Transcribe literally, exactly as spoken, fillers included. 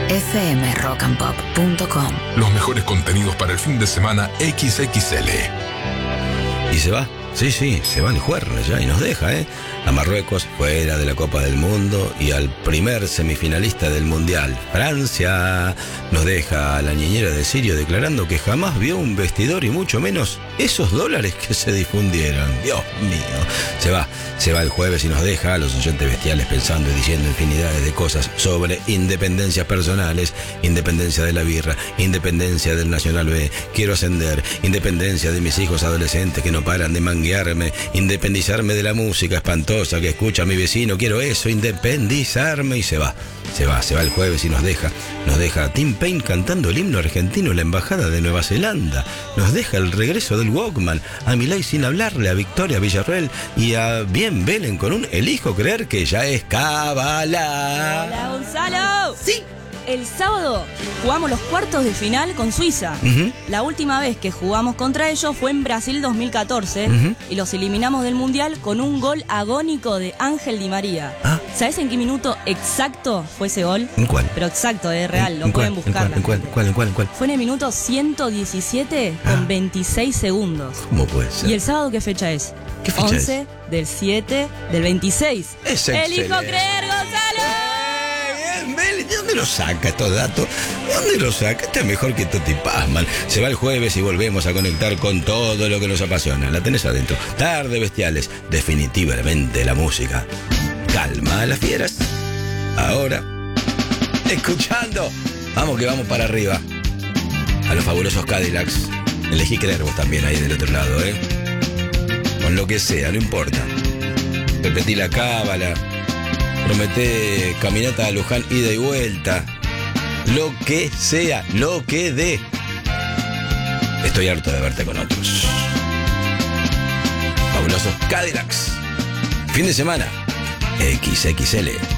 f m rock and pop punto com. Los mejores contenidos para el fin de semana equis equis ele. Y se va, sí, sí, se va el juerno ya y nos deja, ¿eh? A Marruecos, fuera de la Copa del Mundo, y al primer semifinalista del Mundial, Francia. Nos deja a la niñera de Sirio declarando que jamás vio un vestidor y mucho menos esos dólares que se difundieron. Dios mío. Se va, se va el jueves y nos deja a los oyentes bestiales pensando y diciendo infinidades de cosas sobre independencias personales, independencia de la birra, independencia del Nacional B, quiero ascender, independencia de mis hijos adolescentes que no paran de manguearme, independizarme de la música espantosa que escucha mi vecino, quiero eso, independizarme, y se va, se va, se va el jueves y nos deja, nos deja a Tim Payne cantando el himno argentino en la embajada de Nueva Zelanda, nos deja el regreso del Walkman, a Milei sin hablarle, a Victoria Villarroel y a Bien Belén con un elijo creer que ya es cábala. Hola, Gonzalo. Sí. El sábado jugamos los cuartos de final con Suiza. Uh-huh. La última vez que jugamos contra ellos fue en Brasil dos mil catorce, uh-huh, y los eliminamos del Mundial con un gol agónico de Ángel Di María. ¿Ah? ¿Sabes en qué minuto exacto fue ese gol? ¿En cuál? Pero exacto, es real, ¿En, lo en pueden cuál, buscar. ¿En cuál, en cuál, en cuál, en cuál? Fue en el minuto ciento diecisiete Ah. con veintiséis segundos. ¿Cómo puede ser? ¿Y el sábado qué fecha es? ¿Qué fecha once es? del siete del veintiséis. Es ¡Elijo excelente. creer, Gonzalo! Bien, Beli, ¿de dónde lo saca estos datos? ¿De dónde lo saca? Está mejor que Toti Pazman. Se va el jueves y volvemos a conectar con todo lo que nos apasiona. La tenés adentro. Tarde Bestiales. Definitivamente la música calma a las fieras. Ahora, escuchando. Vamos que vamos para arriba. A los fabulosos Cadillacs. Elegí creer vos también ahí del otro lado, ¿eh? Con lo que sea, no importa. Repetí la cábala. Prometé caminata a Luján, ida y vuelta. Lo que sea, lo que dé. Estoy harto de verte con otros. Fabulosos Cadillacs. Fin de semana. equis equis ele.